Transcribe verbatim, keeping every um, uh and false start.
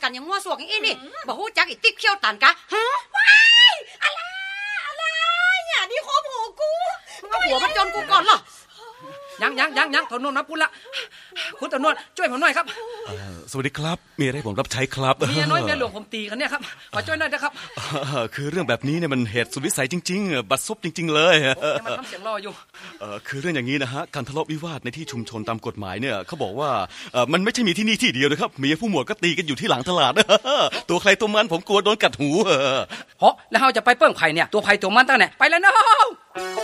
กันอย่างงัวสวกอย่างอี้นี่บ่ฮู้จักอีติ๊กเขี้ยวตันกะฮะว้ายอะไรอะไรเนี่ยนี่คบหัวกูเอาหัวมาจนกูก่อนเหรอยังยังยังยังถนนนะพูดละคุณตำรวจช่วยผมหน่อยครับสวัสดีครับมีอะไรผมรับใช้ครับเมียน้อยเมียหลวงผมตีกันเนี่ยครับขอช่วยหน่อยนะครับคือเรื่องแบบนี้เนี่ยมันเหตุสุดวิสัยจริงๆบัดซบจริงๆเลยมันทำเสียงรออยู่คือเรื่องอย่างนี้นะฮะการทะเลาะวิวาทในที่ชุมชนตามกฎหมายเนี่ยเขาบอกว่ามันไม่ใช่มีที่นี่ที่เดียวนะครับเมียผู้หมวดก็ตีกันอยู่ที่หลังตลาดตัวใครตัวมันผมกลัวโดนกัดหูเพราะแล้วเราจะไปเปิ้งไผ่เนี่ยตัวไผ่ตัวมันตั้งไหนไปแล้วน้อง